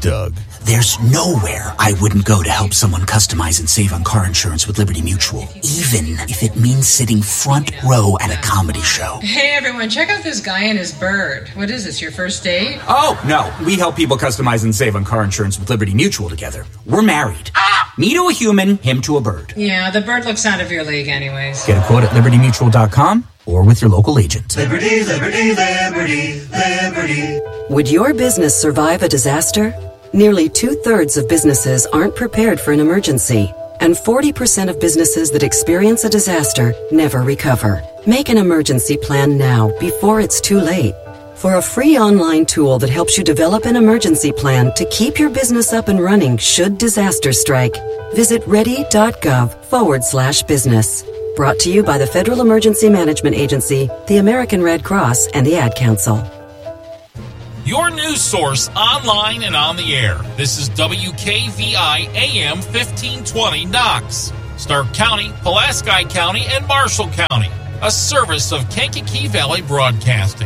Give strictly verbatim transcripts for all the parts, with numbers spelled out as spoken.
Doug. There's nowhere I wouldn't go to help someone customize and save on car insurance with Liberty Mutual, even if it means sitting front row at a comedy show. Hey everyone, check out this guy and his bird. What is this, your first date? Oh, no. We help people customize and save on car insurance with Liberty Mutual together. We're married. Ah! Me to a human, him to a bird. Yeah, the bird looks out of your league anyways. Get a quote at liberty mutual dot com or with your local agent. Liberty, liberty, liberty, liberty. Would your business survive a disaster? Nearly two-thirds of businesses aren't prepared for an emergency, and forty percent of businesses that experience a disaster never recover. Make an emergency plan now before it's too late. For a free online tool that helps you develop an emergency plan to keep your business up and running should disaster strike, visit ready.gov forward slash business. Brought to you by the Federal Emergency Management Agency, the American Red Cross, and the Ad Council. Your news source online and on the air. This is W K V I A M fifteen twenty Knox, Stark County, Pulaski County, and Marshall County. A service of Kankakee Valley Broadcasting.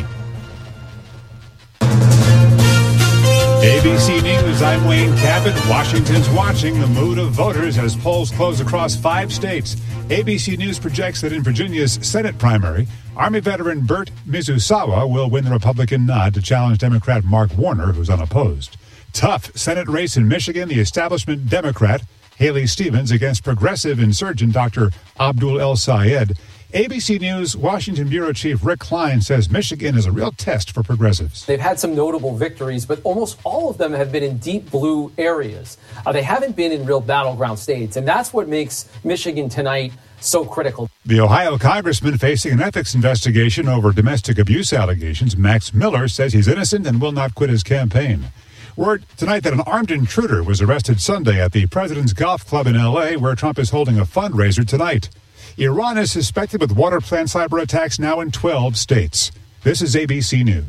A B C News, I'm Wayne Cabot. Washington's watching the mood of voters as polls close across five states. A B C News projects that in Virginia's Senate primary, Army veteran Bert Mizusawa will win the Republican nod to challenge Democrat Mark Warner, who's unopposed. Tough Senate race in Michigan, the establishment Democrat Haley Stevens against progressive insurgent Doctor Abdul El Sayed. A B C News Washington Bureau Chief Rick Klein says Michigan is a real test for progressives. They've had some notable victories, but almost all of them have been in deep blue areas. Uh, they haven't been in real battleground states, and that's what makes Michigan tonight so critical. The Ohio congressman facing an ethics investigation over domestic abuse allegations, Max Miller, says he's innocent and will not quit his campaign. Word tonight that an armed intruder was arrested Sunday at the President's Golf Club in L A, where Trump is holding a fundraiser tonight. Iran is suspected with water plant cyber attacks now in twelve states. This is A B C News.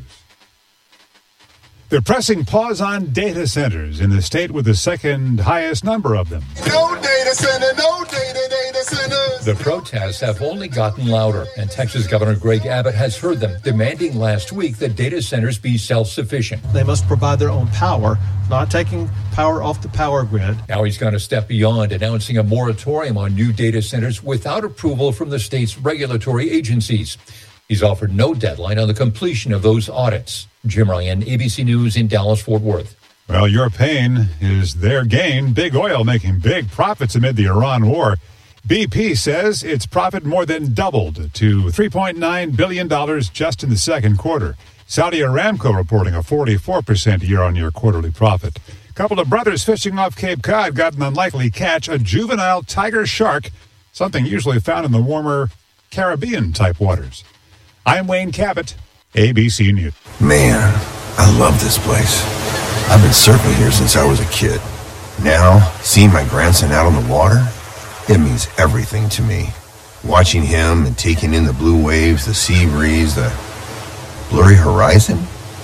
They're pressing pause on data centers in the state with the second highest number of them. No data center, no data, data centers. The protests have only gotten louder, and Texas Governor Greg Abbott has heard them, demanding last week that data centers be self-sufficient. They must provide their own power, not taking power off the power grid. Now he's gone a step beyond, announcing a moratorium on new data centers without approval from the state's regulatory agencies. He's offered no deadline on the completion of those audits. Jim Ryan, A B C News in Dallas-Fort Worth. Well, your pain is their gain. Big oil making big profits amid the Iran war. B P says its profit more than doubled to three point nine billion dollars just in the second quarter. Saudi Aramco reporting a forty-four percent year-on-year quarterly profit. A couple of brothers fishing off Cape Cod got an unlikely catch, a juvenile tiger shark, something usually found in the warmer Caribbean-type waters. I'm Wayne Cabot, A B C News. Man, I love this place. I've been surfing here since I was a kid. Now, seeing my grandson out on the water, it means everything to me. Watching him and taking in the blue waves, the sea breeze, the blurry horizon.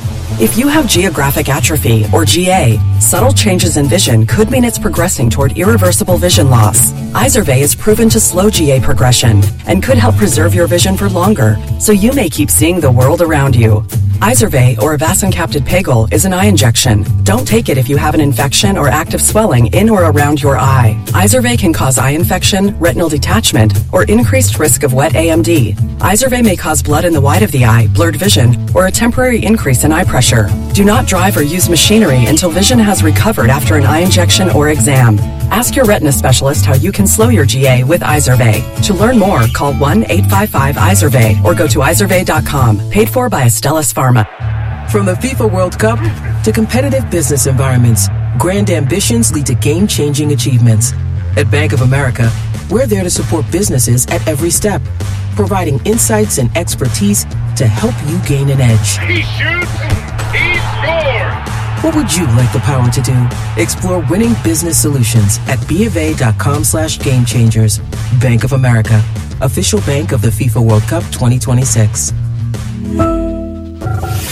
If you have geographic atrophy, or G A, subtle changes in vision could mean it's progressing toward irreversible vision loss. Izervay is proven to slow G A progression and could help preserve your vision for longer, so you may keep seeing the world around you. Izervay, or avacincaptad pegol, is an eye injection. Don't take it if you have an infection or active swelling in or around your eye. Izervay can cause eye infection, retinal detachment, or increased risk of wet A M D. Izervay may cause blood in the white of the eye, blurred vision, or a temporary increase in eye pressure. Do not drive or use machinery until vision has recovered after an eye injection or exam. Ask your retina specialist how you can slow your G A with Izervay. To learn more, call one eight five five Izervay or go to izervay dot com. Paid for by Astellas Pharma. From the FIFA World Cup to competitive business environments, grand ambitions lead to game-changing achievements. At Bank of America, we're there to support businesses at every step, providing insights and expertise to help you gain an edge. He shoots, he scores. What would you like the power to do? Explore winning business solutions at bofa.com slash game changers. Bank of America, official bank of the FIFA World Cup twenty twenty-six. Now,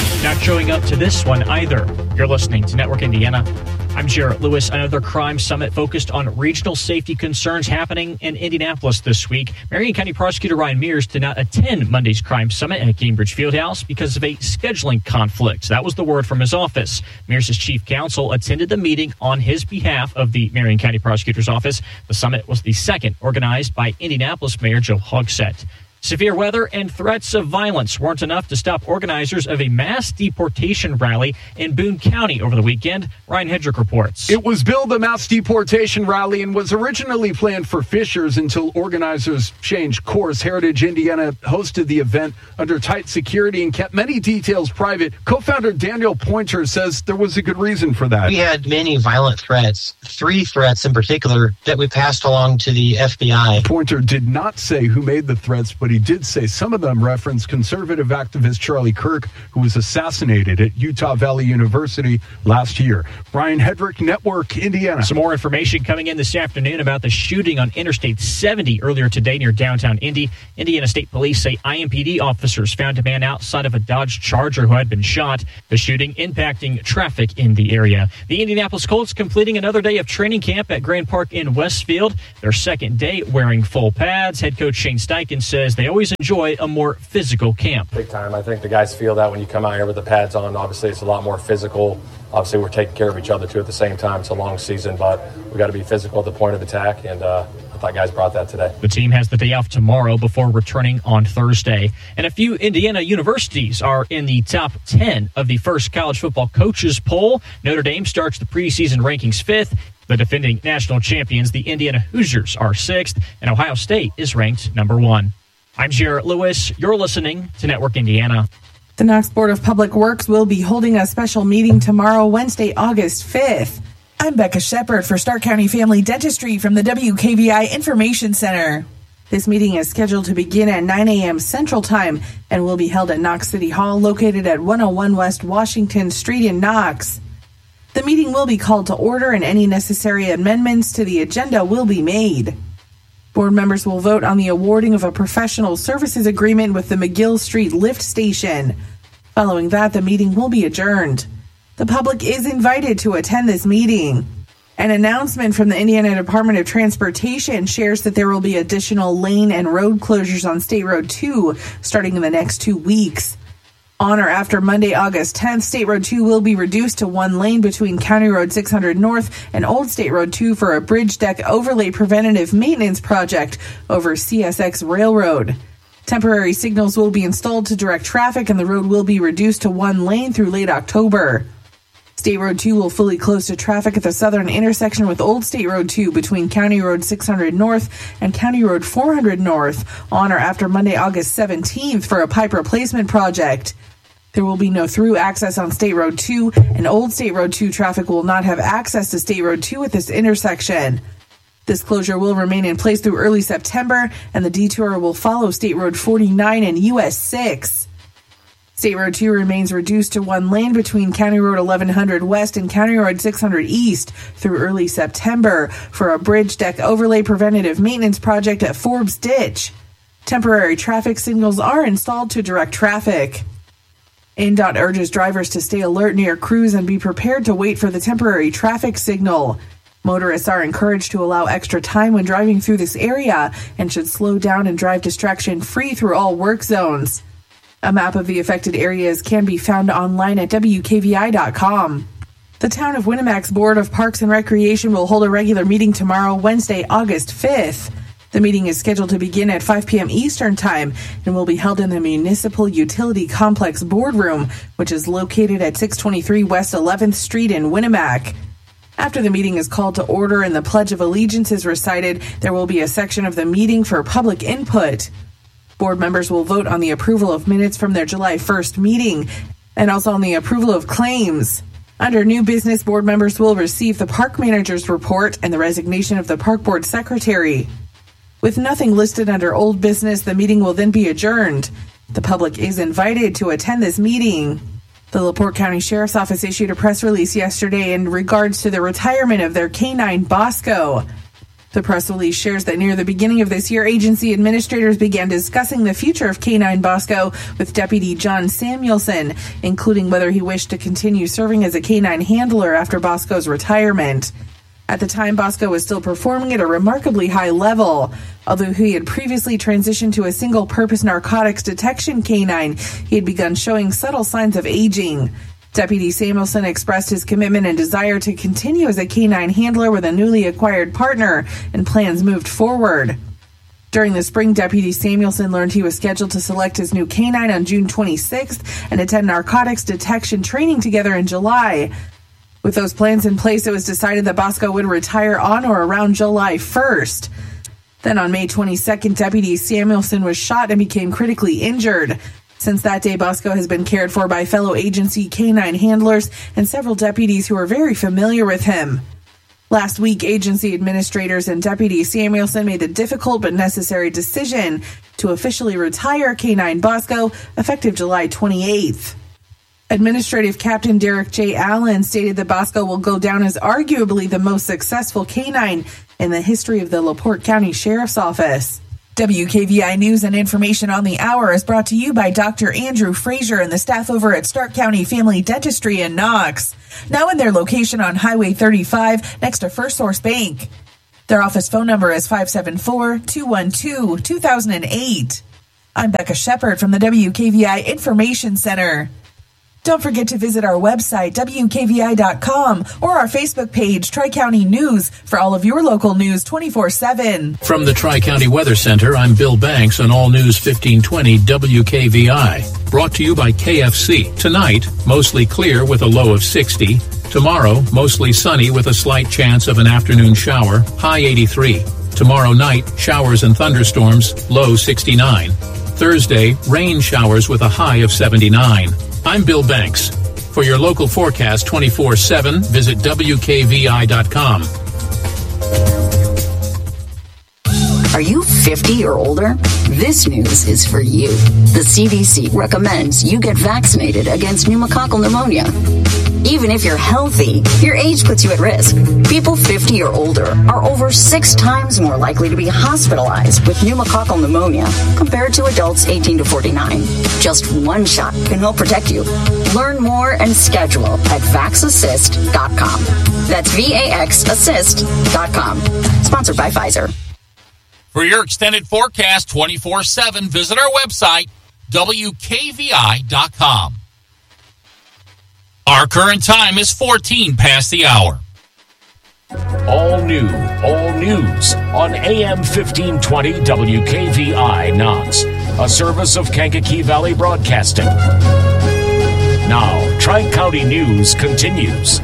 showing up to this one either. You're listening to Network Indiana. I'm Jarrett Lewis. Another crime summit focused on regional safety concerns happening in Indianapolis this week. Marion County Prosecutor Ryan Mears did not attend Monday's crime summit at Cambridge Fieldhouse because of a scheduling conflict. That was the word from his office. Mears' chief counsel attended the meeting on his behalf of the Marion County Prosecutor's Office. The summit was the second organized by Indianapolis Mayor Joe Hogsett. Severe weather and threats of violence weren't enough to stop organizers of a mass deportation rally in Boone County over the weekend. Ryan Hedrick reports. It was billed a mass deportation rally and was originally planned for Fishers until organizers changed course. Heritage Indiana hosted the event under tight security and kept many details private. Co-founder Daniel Pointer says there was a good reason for that. We had many violent threats, three threats in particular, that we passed along to the F B I. Pointer did not say who made the threats, but he did say some of them referenced conservative activist Charlie Kirk, who was assassinated at Utah Valley University last year. Brian Hedrick, Network Indiana. Some more information coming in this afternoon about the shooting on Interstate seventy earlier today near downtown Indy. Indiana State Police say I M P D officers found a man outside of a Dodge Charger who had been shot. The shooting impacting traffic in the area. The Indianapolis Colts completing another day of training camp at Grand Park in Westfield. Their second day wearing full pads. Head coach Shane Steichen says they always enjoy a more physical camp. Big time. I think the guys feel that when you come out here with the pads on. Obviously, it's a lot more physical. Obviously, we're taking care of each other, too, at the same time. It's a long season, but we got to be physical at the point of attack, and uh, I thought guys brought that today. The team has the day off tomorrow before returning on Thursday. And a few Indiana universities are in the top ten of the first college football coaches poll. Notre Dame starts the preseason rankings fifth. The defending national champions, the Indiana Hoosiers, are sixth, and Ohio State is ranked number one. I'm Jarrett Lewis. You're listening to Network Indiana. The Knox Board of Public Works will be holding a special meeting tomorrow, Wednesday, August fifth. I'm Becca Shepard for Stark County Family Dentistry from the W K V I Information Center. This meeting is scheduled to begin at nine a.m. Central Time and will be held at Knox City Hall, located at one oh one West Washington Street in Knox. The meeting will be called to order and any necessary amendments to the agenda will be made. Board members will vote on the awarding of a professional services agreement with the McGill Street Lift Station. Following that, the meeting will be adjourned. The public is invited to attend this meeting. An announcement from the Indiana Department of Transportation shares that there will be additional lane and road closures on State Road two starting in the next two weeks. On or after Monday, August tenth, State Road two will be reduced to one lane between County Road six hundred North and Old State Road two for a bridge deck overlay preventative maintenance project over C S X Railroad. Temporary signals will be installed to direct traffic and the road will be reduced to one lane through late October. State Road two will fully close to traffic at the southern intersection with Old State Road two between County Road six hundred North and County Road four hundred North on or after Monday, August seventeenth for a pipe replacement project. There will be no through access on State Road two, and Old State Road two traffic will not have access to State Road two at this intersection. This closure will remain in place through early September, and the detour will follow State Road forty-nine and U S six. State Road two remains reduced to one lane between County Road eleven hundred West and County Road six hundred East through early September for a bridge deck overlay preventative maintenance project at Forbes Ditch. Temporary traffic signals are installed to direct traffic. N D O T urges drivers to stay alert near crews and be prepared to wait for the temporary traffic signal. Motorists are encouraged to allow extra time when driving through this area and should slow down and drive distraction-free through all work zones. A map of the affected areas can be found online at W K V I dot com. The Town of Winnemax's Board of Parks and Recreation will hold a regular meeting tomorrow, Wednesday, August fifth. The meeting is scheduled to begin at five p.m. Eastern Time and will be held in the Municipal Utility Complex Boardroom, which is located at six twenty-three West eleventh Street in Winnemac. After the meeting is called to order and the Pledge of Allegiance is recited, there will be a section of the meeting for public input. Board members will vote on the approval of minutes from their July first meeting and also on the approval of claims. Under new business, board members will receive the park manager's report and the resignation of the park board secretary. With nothing listed under old business, the meeting will then be adjourned. The public is invited to attend this meeting. The LaPorte County Sheriff's Office issued a press release yesterday in regards to the retirement of their canine Bosco. The press release shares that near the beginning of this year, agency administrators began discussing the future of K nine Bosco with Deputy John Samuelson, including whether he wished to continue serving as a K nine handler after Bosco's retirement. At the time, Bosco was still performing at a remarkably high level. Although he had previously transitioned to a single-purpose narcotics detection K nine, he had begun showing subtle signs of aging. Deputy Samuelson expressed his commitment and desire to continue as a K nine handler with a newly acquired partner, and plans moved forward. During the spring, Deputy Samuelson learned he was scheduled to select his new K nine on June twenty-sixth and attend narcotics detection training together in July. With those plans in place, it was decided that Bosco would retire on or around July first. Then on May twenty-second, Deputy Samuelson was shot and became critically injured. Since that day, Bosco has been cared for by fellow agency K nine handlers and several deputies who are very familiar with him. Last week, agency administrators and Deputy Samuelson made the difficult but necessary decision to officially retire K nine Bosco effective July twenty-eighth. Administrative Captain Derek J. Allen stated that Bosco will go down as arguably the most successful K nine in the history of the LaPorte County Sheriff's Office. W K V I News and Information on the Hour is brought to you by Doctor Andrew Frazier and the staff over at Stark County Family Dentistry in Knox, now in their location on Highway thirty-five next to First Source Bank. Their office phone number is five seven four, two one two, two thousand eight. I'm Becca Shepard from the W K V I Information Center. Don't forget to visit our website, W K V I dot com, or our Facebook page, Tri-County News, for all of your local news twenty-four seven. From the Tri-County Weather Center, I'm Bill Banks on All News fifteen twenty W K V I. Brought to you by K F C. Tonight, mostly clear with a low of sixty. Tomorrow, mostly sunny with a slight chance of an afternoon shower, high eighty-three. Tomorrow night, showers and thunderstorms, low sixty-nine. Thursday, rain showers with a high of seventy-nine. I'm Bill Banks. For your local forecast twenty-four seven, visit W K V I dot com. Are you fifty or older? This news is for you. The C D C recommends you get vaccinated against pneumococcal pneumonia. Even if you're healthy, your age puts you at risk. People fifty or older are over six times more likely to be hospitalized with pneumococcal pneumonia compared to adults eighteen to forty-nine. Just one shot can help protect you. Learn more and schedule at vax assist dot com. That's V A X assist dot com. Sponsored by Pfizer. For your extended forecast twenty-four seven, visit our website, W K V I dot com. Our current time is fourteen past the hour. All new, all news on A M fifteen twenty W K V I Knox, a service of Kankakee Valley Broadcasting. Now, Tri-County News continues.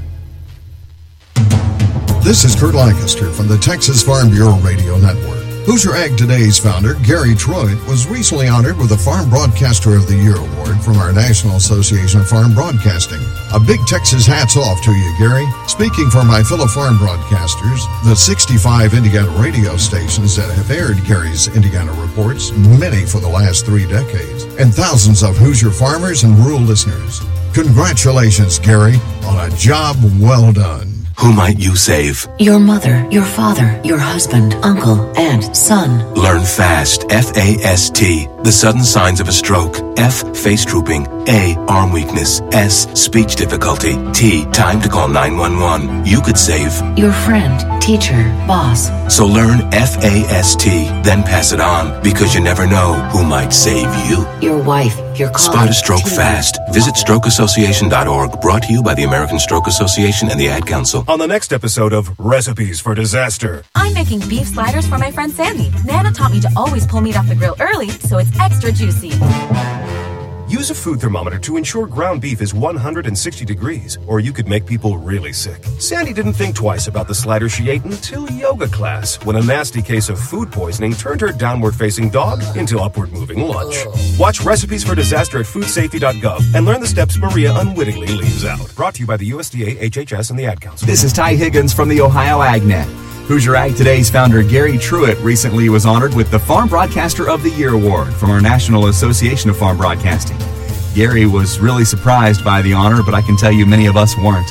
This is Kurt Lancaster from the Texas Farm Bureau Radio Network. Hoosier Ag Today's founder, Gary Truitt, was recently honored with the Farm Broadcaster of the Year award from our National Association of Farm Broadcasting. A big Texas hats off to you, Gary. Speaking for my fellow farm broadcasters, the sixty-five Indiana radio stations that have aired Gary's Indiana reports, many for the last three decades, and thousands of Hoosier farmers and rural listeners. Congratulations, Gary, on a job well done. Who might you save? Your mother, your father, your husband, uncle, aunt, son. Learn FAST, F A S T, the sudden signs of a stroke. F, face drooping. A, arm weakness. S, speech difficulty. T, time to call nine one one. You could save your friend, teacher, boss. So learn F A S T, then pass it on, because you never know who might save you. Your wife, your colleague. Spot a stroke fast. Visit stroke association dot org, brought to you by the American Stroke Association and the Ad Council. On the next episode of Recipes for Disaster. I'm making beef sliders for my friend Sandy. Nana taught me to always pull meat off the grill early so it's extra juicy. Use a food thermometer to ensure ground beef is one hundred sixty degrees, or you could make people really sick. Sandy didn't think twice about the slider she ate until yoga class, when a nasty case of food poisoning turned her downward-facing dog into upward-moving lunch. Watch Recipes for Disaster at food safety dot gov and learn the steps Maria unwittingly leaves out. Brought to you by the U S D A, H H S, and the Ad Council. This is Ty Higgins from the Ohio AgNet. Hoosier Ag Today's founder Gary Truitt recently was honored with the Farm Broadcaster of the Year award from our National Association of Farm Broadcasting. Gary was really surprised by the honor, but I can tell you many of us weren't.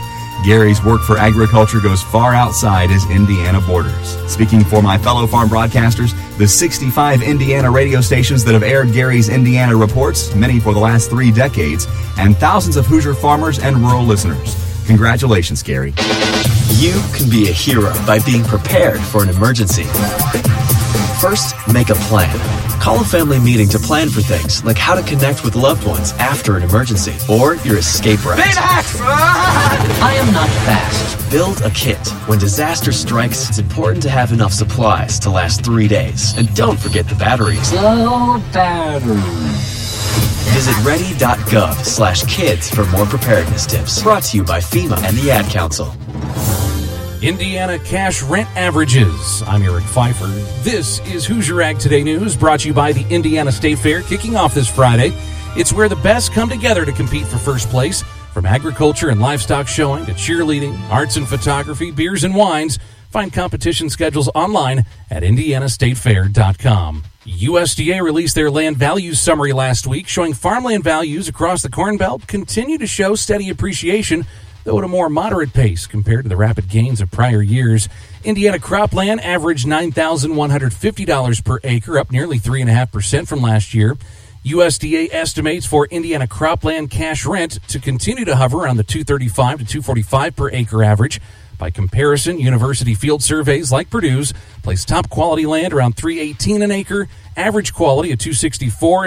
Gary's work for agriculture goes far outside his Indiana borders. Speaking for my fellow farm broadcasters, the sixty-five Indiana radio stations that have aired Gary's Indiana reports, many for the last three decades, and thousands of Hoosier farmers and rural listeners. Congratulations, Gary. You can be a hero by being prepared for an emergency. First, make a plan. Call a family meeting to plan for things like how to connect with loved ones after an emergency or your escape route. I am not fast. Build a kit. When disaster strikes, it's important to have enough supplies to last three days. And don't forget the batteries. Low battery. Visit ready.gov slash kids for more preparedness tips. Brought to you by FEMA and the Ad Council. Indiana cash rent averages. I'm Eric Pfeiffer. This is Hoosier Ag Today News, brought to you by the Indiana State Fair, kicking off this Friday. It's where the best come together to compete for first place. From agriculture and livestock showing to cheerleading, arts and photography, beers and wines. Find competition schedules online at indiana state fair dot com. U S D A released their land values summary last week, showing farmland values across the Corn Belt continue to show steady appreciation, though at a more moderate pace compared to the rapid gains of prior years. Indiana cropland averaged nine thousand one hundred fifty dollars per acre, up nearly three point five percent from last year. U S D A estimates for Indiana cropland cash rent to continue to hover around the two thirty-five to two forty-five per acre average. By comparison, university field surveys like Purdue's place top quality land around three eighteen an acre, average quality at two sixty-four